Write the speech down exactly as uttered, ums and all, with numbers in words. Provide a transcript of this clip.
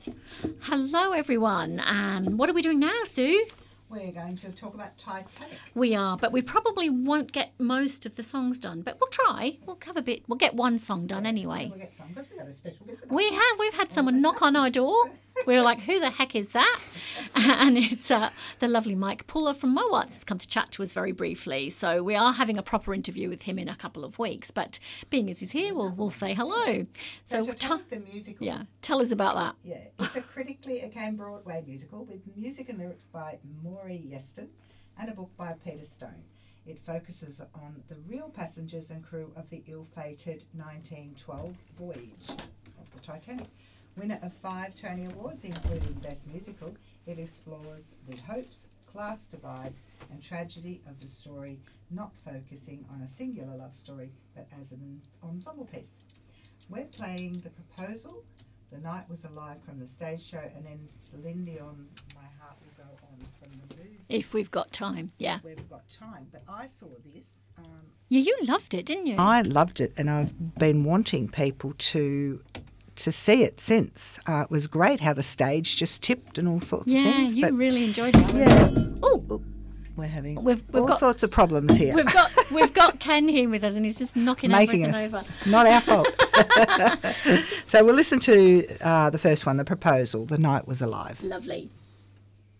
Hello, everyone. And what are we doing now, Sue? We're going to talk about Titanic. We are, but we probably won't get most of the songs done. But we'll try. We'll have a bit. We'll get one song done Yeah, anyway. We'll get some because we got a special visitor. We have. We've had someone knock on our door. We were like, who the heck is that? And it's uh, the lovely Mike Puller from Mowarts has come to chat to us very briefly. So we are having a proper interview with him in a couple of weeks. But being as he's here, we'll, we'll say hello. So, So Titanic the musical. yeah, tell us about that. Yeah, it's a critically acclaimed Broadway musical with music and lyrics by Maury Yeston and a book by Peter Stone. It focuses on the real passengers and crew of the ill-fated nineteen twelve voyage of the Titanic. Winner of five Tony Awards, including Best Musical, it explores the hopes, class divides and tragedy of the story, not focusing on a singular love story, but as an ensemble piece. We're playing The Proposal, The Night Was Alive from the stage show, and then Celine Dion's My Heart Will Go On from the movie. If we've got time, yeah. If we've got time. But I saw this. Um, Yeah, you loved it, didn't you? I loved it, and I've been wanting people to to see it since. Uh, it was great how the stage just tipped and all sorts yeah, of things. you but really enjoyed it. yeah, Oh, we're having We've- we've all got- sorts of problems here. we've got we've got Ken here with us, and he's just knocking Making everything us. over. Not our fault. So we'll listen to uh, the first one, The Proposal, The Night Was Alive. Lovely.